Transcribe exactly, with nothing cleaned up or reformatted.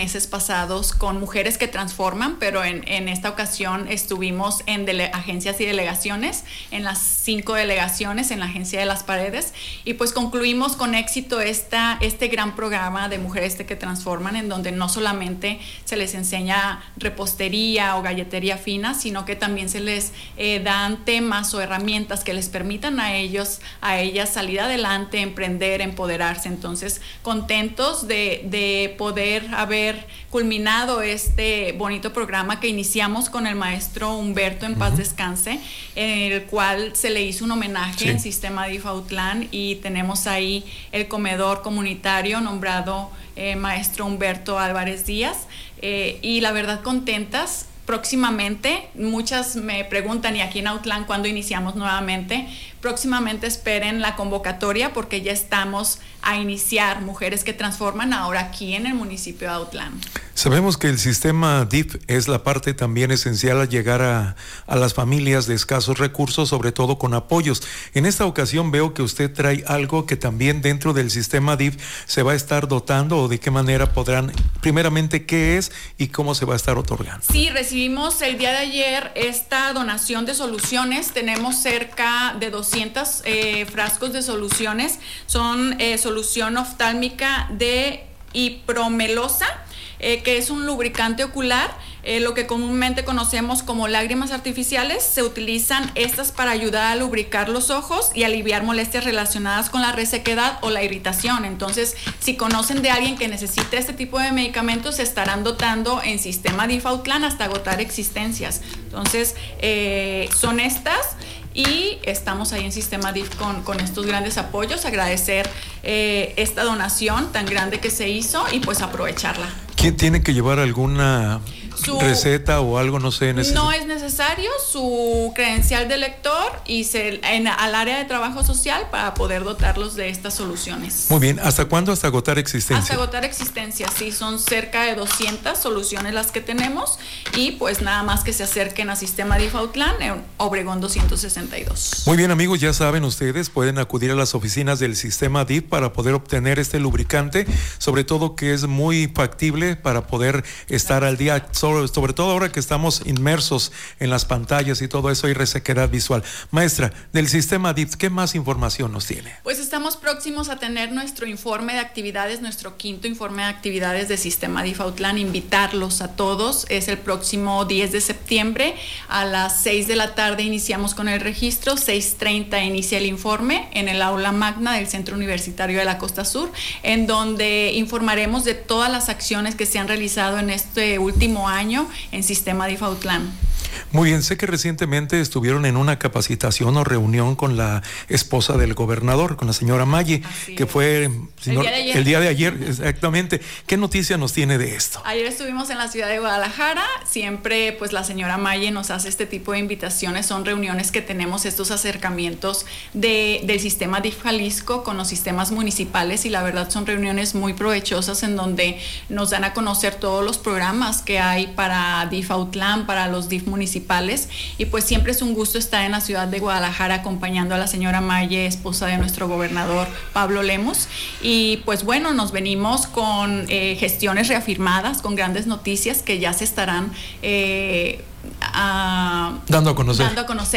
meses pasados con Mujeres que Transforman, pero en, en esta ocasión estuvimos en dele- agencias y delegaciones, en las cinco delegaciones, en la Agencia de las Paredes, y pues concluimos con éxito esta, este gran programa de Mujeres que Transforman, en donde no solamente se les enseña repostería o galletería fina, sino que también se les eh, dan temas o herramientas que les permitan a ellos, a ellas salir adelante, emprender, empoderarse. Entonces, contentos de, de poder haber culminado este bonito programa que iniciamos con el maestro Humberto, en paz uh-huh. descanse, en el cual se le hizo un homenaje sí. en Sistema D I F Autlán, y tenemos ahí el comedor comunitario nombrado eh, maestro Humberto Álvarez Díaz, eh, y la verdad contentas. Próximamente, muchas me preguntan, ¿y aquí en Autlán cuándo iniciamos nuevamente? Próximamente esperen la convocatoria, porque ya estamos a iniciar Mujeres que Transforman ahora aquí en el municipio de Autlán. Sabemos que el sistema D I F es la parte también esencial al llegar a, a las familias de escasos recursos, sobre todo con apoyos. En esta ocasión veo que usted trae algo que también dentro del sistema D I F se va a estar dotando, o de qué manera podrán, primeramente, qué es y cómo se va a estar otorgando. Sí, recibimos el día de ayer esta donación de soluciones. Tenemos cerca de doscientos eh, frascos de soluciones. Son eh, solución oftálmica de hipromelosa, Eh, que es un lubricante ocular, eh, lo que comúnmente conocemos como lágrimas artificiales. Se utilizan estas para ayudar a lubricar los ojos y aliviar molestias relacionadas con la resequedad o la irritación. Entonces, si conocen de alguien que necesite este tipo de medicamentos, se estarán dotando en Sistema D I F Autlán hasta agotar existencias. Entonces, eh, son estas. Y estamos ahí en Sistema D I F con, con estos grandes apoyos. Agradecer eh, esta donación tan grande que se hizo y pues aprovecharla. ¿Quién tiene que llevar alguna su, receta o algo, no sé? Neces- no es necesario, su credencial de lector y se, en, al área de trabajo social para poder dotarlos de estas soluciones. Muy bien, ¿hasta cuándo? Hasta agotar existencia. Hasta agotar existencia, sí, son cerca de doscientas soluciones las que tenemos, y pues nada más que se acerquen a Sistema D I F Autlán en Obregón doscientos sesenta y dos. Muy bien, amigos, ya saben ustedes, pueden acudir a las oficinas del Sistema D I F para poder obtener este lubricante, sobre todo que es muy factible para poder estar al día, sobre, sobre todo ahora que estamos inmersos en las pantallas y todo eso, y resequedad visual. Maestra, del Sistema D I F, ¿qué más información nos tiene? Pues estamos próximos a tener nuestro informe de actividades, nuestro quinto informe de actividades de Sistema D I F Autlán. Invitarlos a todos, es el próximo diez de septiembre, a las seis de la tarde iniciamos con el registro, seis treinta inicia el informe en el aula magna del Centro Universitario de la Costa Sur, en donde informaremos de todas las acciones que se han realizado en este último año en Sistema D I F Autlán. Muy bien, sé que recientemente estuvieron en una capacitación o reunión con la esposa del gobernador, con la señora Maye, Así que es. fue señor, el, día de ayer. el día de ayer, exactamente. ¿Qué noticia nos tiene de esto? Ayer estuvimos en la ciudad de Guadalajara. Siempre pues la señora Maye nos hace este tipo de invitaciones, son reuniones que tenemos, estos acercamientos de, del sistema D I F Jalisco con los sistemas municipales, y la verdad son reuniones muy provechosas en donde nos dan a conocer todos los programas que hay para D I F Autlán, para los D I F municipales, y pues siempre es un gusto estar en la ciudad de Guadalajara acompañando a la señora Maye, esposa de nuestro gobernador Pablo Lemos, y pues bueno, nos venimos con eh, gestiones reafirmadas, con grandes noticias que ya se estarán eh, a, dando a conocer. Dando a conocer